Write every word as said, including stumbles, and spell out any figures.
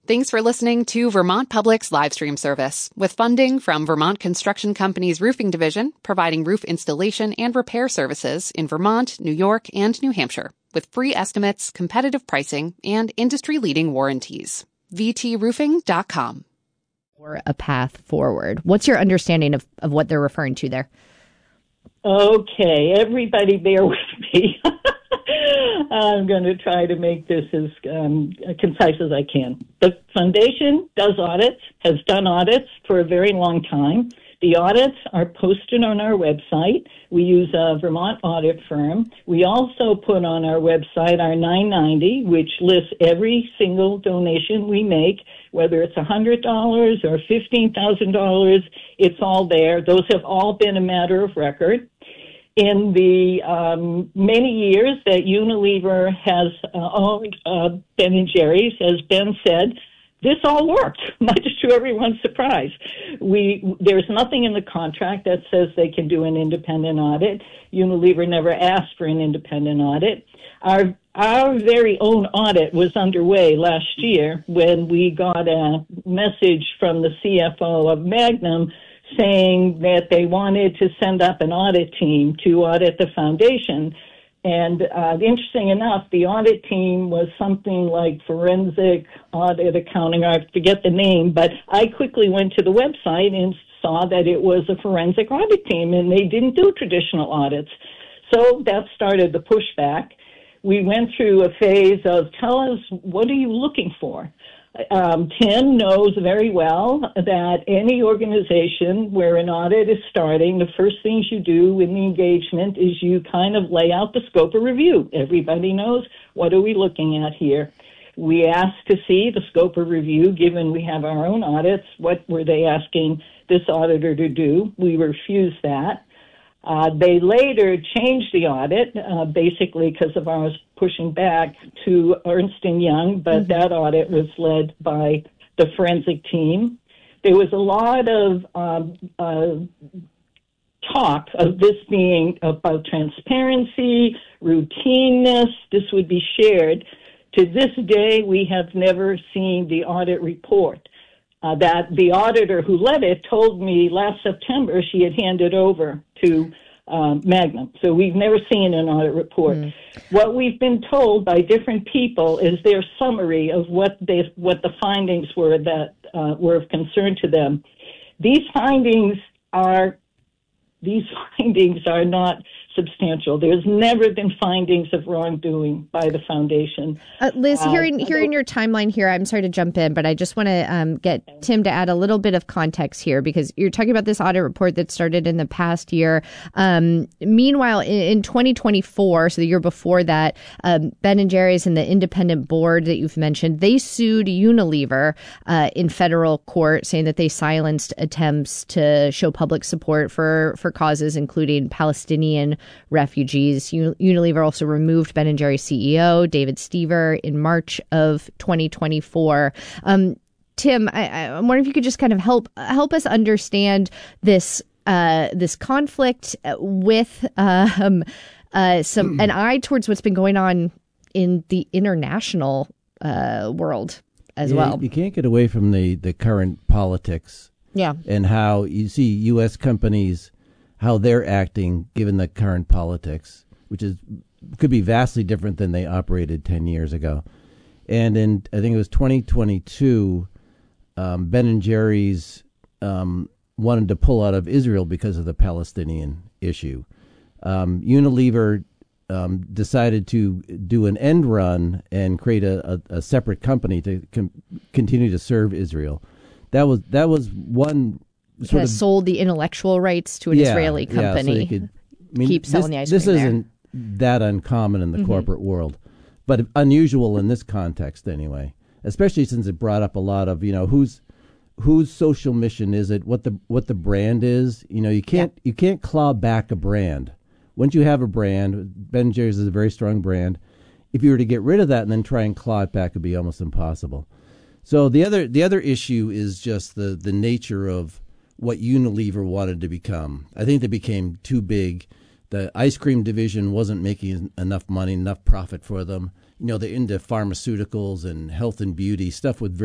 Thanks for listening to Vermont Public's live stream service with funding from Vermont Construction Company's Roofing Division, providing roof installation and repair services in Vermont, New York, and New Hampshire with free estimates, competitive pricing, and industry-leading warranties. v t roofing dot com. Or a path forward. What's your understanding of, of what they're referring to there? Okay, everybody bear with me. I'm going to try to make this as um, concise as I can. The foundation does audits, has done audits for a very long time. The audits are posted on our website. We use a Vermont audit firm. We also put on our website our nine ninety, which lists every single donation we make, whether it's one hundred dollars or fifteen thousand dollars. It's all there. Those have all been a matter of record. In the um, many years that Unilever has uh, owned uh, Ben and Jerry's, as Ben said, this all worked, much to everyone's surprise. We There's nothing in the contract that says they can do an independent audit. Unilever never asked for an independent audit. Our our very own audit was underway last year when we got a message from the C F O of Magnum saying that they wanted to send up an audit team to audit the foundation. And uh, interesting enough, the audit team was something like Forensic Audit Accounting, I forget the name, but I quickly went to the website and saw that it was a forensic audit team, and they didn't do traditional audits. So that started the pushback. We went through a phase of, tell us, what are you looking for? Um, Tim knows very well that any organization where an audit is starting, the first things you do in the engagement is you kind of lay out the scope of review. Everybody knows, what are we looking at here? We asked to see the scope of review, given we have our own audits. What were they asking this auditor to do? We refused that. Uh, they later changed the audit, uh, basically because of ours pushing back to Ernst and Young, but mm-hmm. that audit was led by the forensic team. There was a lot of um, uh, talk of this being about transparency, routineness. This would be shared. To this day, we have never seen the audit report. Uh, that the auditor who led it told me last September she had handed over to um, Magnum. So we've never seen an audit report. Mm. What we've been told by different people is their summary of what they, what the findings were that uh, were of concern to them. These findings are these findings are not substantial. There's never been findings of wrongdoing by the foundation. Uh, Liz, uh, hearing hearing your timeline here, I'm sorry to jump in, but I just want to um, get Tim to add a little bit of context here, because you're talking about this audit report that started in the past year. Um, meanwhile, in, in twenty twenty-four, so the year before that, um, Ben and Jerry's and the independent board that you've mentioned, they sued Unilever uh, in federal court, saying that they silenced attempts to show public support for, for causes including Palestinian refugees. Unilever also removed Ben and Jerry's C E O, David Stever, in March of twenty twenty-four. Um, Tim, I, I'm wondering if you could just kind of help help us understand this uh, this conflict with uh, um, uh, some an eye towards what's been going on in the international uh, world as yeah, well. You can't get away from the, the current politics. Yeah, and how you see U S companies, how they're acting given the current politics, which is could be vastly different than they operated ten years ago. And in, I think it was twenty twenty-two, um, Ben and Jerry's um, wanted to pull out of Israel because of the Palestinian issue. Um, Unilever um, decided to do an end run and create a, a, a separate company to com- continue to serve Israel. That was that was one. Sort kind of of sold the intellectual rights to an yeah, Israeli company. Yeah, so could, I mean, keep selling this, the ice cream This there. isn't that uncommon in the mm-hmm. corporate world, but unusual in this context anyway. Especially since it brought up a lot of, you know, whose whose social mission is it? What the what the brand is? You know, you can't yeah. you can't claw back a brand. Once you have a brand, Ben and Jerry's is a very strong brand. If you were to get rid of that and then try and claw it back, it'd be almost impossible. So the other the other issue is just the the nature of what Unilever wanted to become. I think they became too big. The ice cream division wasn't making enough money, enough profit for them. You know, they're into pharmaceuticals and health and beauty, stuff with very